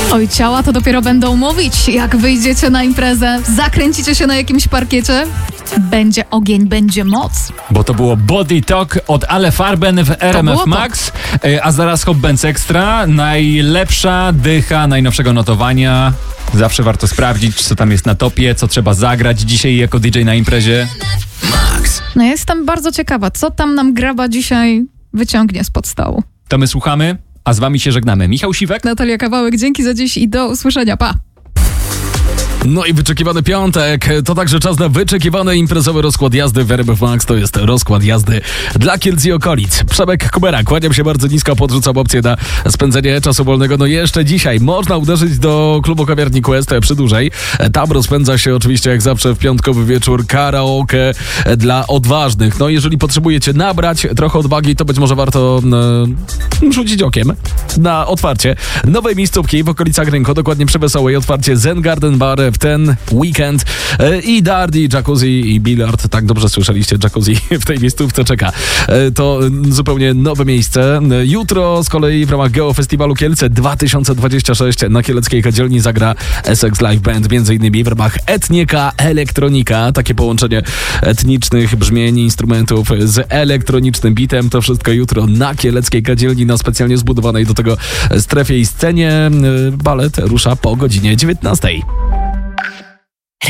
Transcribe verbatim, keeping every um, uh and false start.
Oj, ciała to dopiero będą mówić, jak wyjdziecie na imprezę, zakręcicie się na jakimś parkiecie. Będzie ogień, będzie moc. Bo to było Body Talk od Ale Farben w R M F Max, a zaraz Hot Benz Extra, najlepsza dycha najnowszego notowania. Zawsze warto sprawdzić, co tam jest na topie, co trzeba zagrać dzisiaj jako D J na imprezie. Max. No jestem bardzo ciekawa, co tam nam Graba dzisiaj wyciągnie spod stołu. To my słuchamy, a z wami się żegnamy. Michał Siwek, Natalia Kawałek, dzięki za dziś i do usłyszenia, pa! No i wyczekiwany piątek, to także czas na wyczekiwany imprezowy rozkład jazdy w R M F Max. To jest rozkład jazdy dla Kielc i okolic. Przemek Kubera, kłaniam się bardzo nisko, podrzucam opcję na spędzenie czasu wolnego. No jeszcze dzisiaj można uderzyć do klubu kawiarni Quest przy dłużej. Tam rozpędza się oczywiście jak zawsze w piątkowy wieczór karaoke dla odważnych. No jeżeli potrzebujecie nabrać trochę odwagi, to być może warto e, rzucić okiem na otwarcie nowej miejscówki w okolicach rynku, dokładnie przy Wesołej. Otwarcie Zen Garden Bar w ten weekend e, i dardi, jacuzzi i bilard. Tak dobrze słyszeliście, jacuzzi w tej miejscówce czeka. E, to zupełnie nowe miejsce. E, jutro z kolei w ramach Geofestiwalu Kielce dwa tysiące dwadzieścia sześć na Kieleckiej Kadzielni zagra Essex Live Band, między innymi w ramach Etnika Elektronika. Takie połączenie etnicznych brzmień, instrumentów z elektronicznym bitem. To wszystko jutro na Kieleckiej Kadzielni, na specjalnie zbudowanej do tego strefie i scenie. E, balet rusza po godzinie dziewiętnastej.